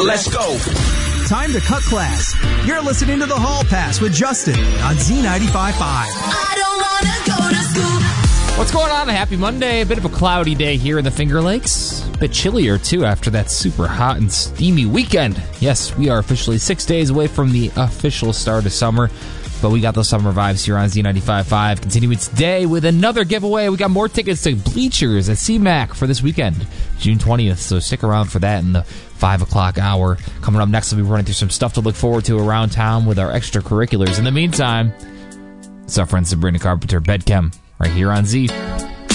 let's go. Time to cut class. You're listening to The Hall Pass with Justin on Z95.5. I don't wanna go to school. What's going on? Happy Monday. A bit of a cloudy day here in the Finger Lakes. A bit chillier, too, after that super hot and steamy weekend. Yes, we are officially 6 days away from the official start of summer, but we got those summer vibes here on Z95.5. Continuing today with another giveaway. We got more tickets to Bleachers at CMAC for this weekend, June 20th, so stick around for that in the 5 o'clock hour. Coming up next, we'll be running through some stuff to look forward to around town with our extracurriculars. In the meantime, it's our friend Sabrina Carpenter, Bedchem, right here on Z.